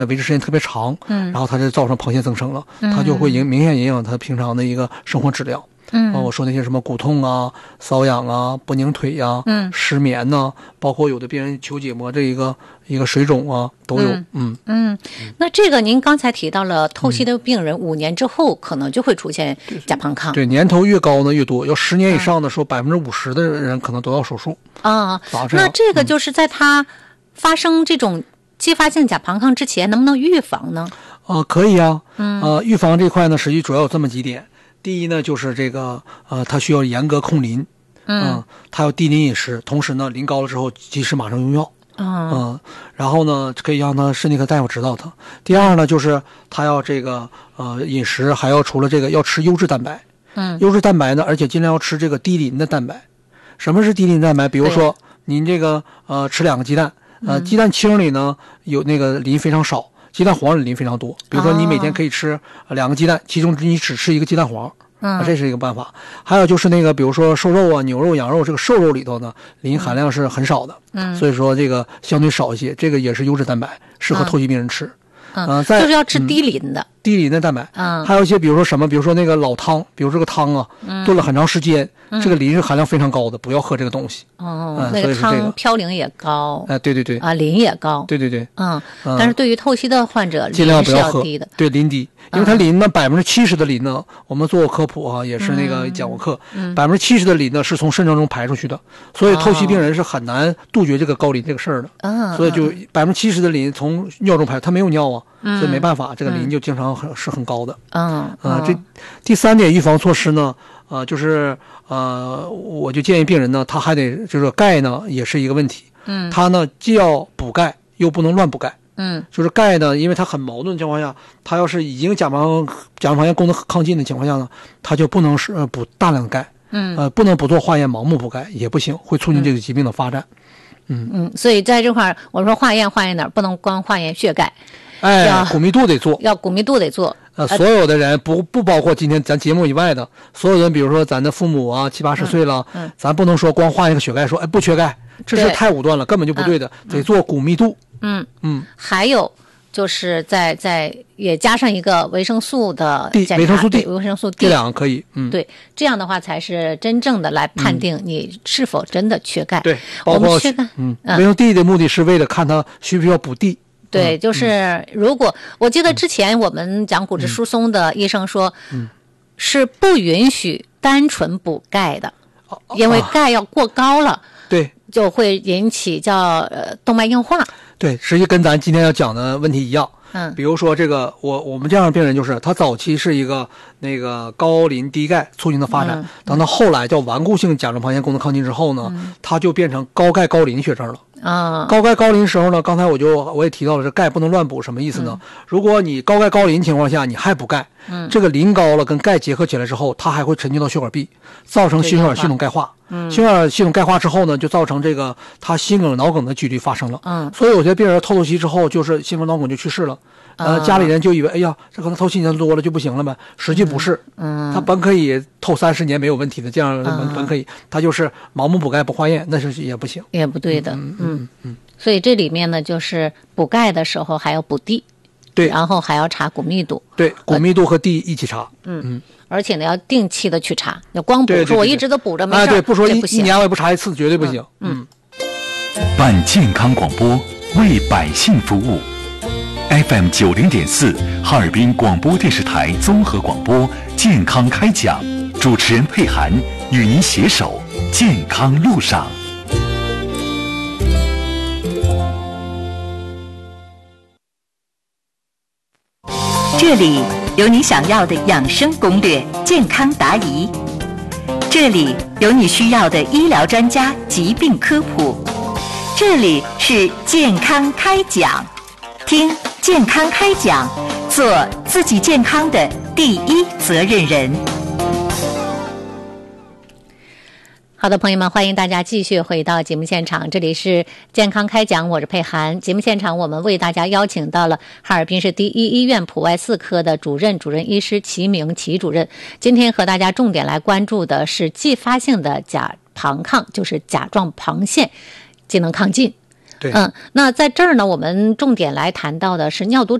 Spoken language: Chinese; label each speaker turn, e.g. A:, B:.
A: 维持时间特别长，然后它就造成螃蟹增生了，它就会明显影响它平常的一个生活质量。我说那些什么骨痛啊、瘙痒啊、不拧腿呀、失眠呐、包括有的病人球结膜这一个水肿啊都有。
B: 那这个您刚才提到了透析的病人5年之后可能就会出现甲胖亢。
A: 对，年头越高呢越多，要10年以上的说50%的人可能都要手术
B: 啊。那这个就是在他发生这种继发性甲胖亢之前，能不能预防呢？
A: 可以啊。预防这块呢，实际主要有这么几点。第一呢，就是这个它需要严格控磷，它要低磷饮食，同时呢，磷高了之后及时马上用药，然后呢，可以让他身体科大夫指导他。第二呢，就是他要这个饮食还要除了这个要吃优质蛋白，优质蛋白呢，而且尽量要吃这个低磷的蛋白。什么是低磷蛋白？比如说您这个吃2个鸡蛋，鸡蛋清里呢有那个磷非常少。鸡蛋黄里磷非常多，比如说你每天可以吃2个鸡蛋，其中你只吃1个鸡蛋黄，这是一个办法。还有就是那个比如说瘦肉啊、牛肉、羊肉，这个瘦肉里头呢磷含量是很少的，所以说这个相对少一些，这个也是优质蛋白，适合透析病人吃。
B: 就是要吃低磷的，
A: 低磷的蛋白。还有一些比如说什么，比如说那个老汤，比如这个汤啊，炖了很长时间，这个磷是含量非常高的，不要喝这个东西。
B: 那个汤嘌呤也高。
A: 对对对。
B: 磷也高。
A: 对对对。
B: 但是对于透析的患者，
A: 尽量不要喝。
B: 低的。
A: 对，磷低，因为它磷呢70%的磷呢，我们做过科普啊，也是那个讲过课，70%的磷呢是从肾脏中排出去的，所以透析病人是很难杜绝这个高磷这个事儿的。所以就70%的磷从尿中排，他没有尿啊。所以没办法，这个磷就经常是很高的。这第3点预防措施呢，就是我就建议病人呢，他还得就是钙呢也是一个问题。他呢既要补钙，又不能乱补钙。就是钙呢，因为它很矛盾的情况下，他要是已经甲状腺功能亢进的情况下呢，他就不能补大量的钙。不能不做化验盲目补钙也不行，会促进这个疾病的发展。
B: 所以在这块我说化验哪儿，不能光化验血钙。
A: 骨密度得做，
B: 要骨密度得做。
A: 所有的人不包括今天咱节目以外的所有人，比如说咱的父母啊，70、80岁了，咱不能说光化一个血钙说不缺钙，这是太武断了，根本就不对的，得做骨密度。
B: 还有就是在也加上一个维生素的检查，维生素 D
A: 这2个可以。
B: 对，这样的话才是真正的来判定你是否真的缺钙。
A: 对，包括缺钙。维生素 D 的目的是为了看它需不需要补 D。
B: 对，就是如果我记得之前我们讲骨质疏松的医生说，是不允许单纯补钙的，因为钙要过高了，
A: 对，
B: 就会引起叫动脉硬化。对，
A: 实际跟咱今天要讲的问题一样。比如说这个我们这样的病人就是他早期是一个那个高磷低钙促进的发展，等到后来叫顽固性甲状腺功能亢进之后呢，他就变成高钙高磷血症了。高钙高磷时候呢，刚才我也提到了，这钙不能乱补，什么意思呢？如果你高钙高磷情况下你还补钙，这个磷高了跟钙结合起来之后，它还会沉积到血管壁，造成心血管系统钙化。心血管系统钙化之后呢，就造成这个他心梗脑梗的几率发生了。所以有些病人透析之后就是心梗脑梗就去世了。家里人就以为哎呀，这可能透析年多了就不行了呗，实际不是。他本可以透30年没有问题的，这样本可以，他就是盲目补钙不化验，那是也不行，
B: 也不对的。所以这里面呢，就是补钙的时候还要补 D，
A: 对，
B: 然后还要查骨密度，
A: 对，骨密度和 D 一起查。
B: 而且呢要定期的去查，要光补说我一直都补着没事，
A: 对，不说一年我也不查一次，绝对不行。
C: 办健康广播，为百姓服务。FM 90.4，哈尔滨广播电视台综合广播健康开讲，主持人佩涵与您携手健康路上。
D: 这里有你想要的养生攻略、健康答疑，这里有你需要的医疗专家、疾病科普，这里是健康开讲，听健康开讲，做自己健康的第一责任人。
B: 好的，朋友们，欢迎大家继续回到节目现场，这里是健康开讲，我是佩涵。节目现场我们为大家邀请到了哈尔滨市第一医院普外4科的主任医师齐明齐主任。今天和大家重点来关注的是继发性的甲胖亢，就是甲状旁腺机能亢进。
A: 对，
B: 那在这儿呢，我们重点来谈到的是尿毒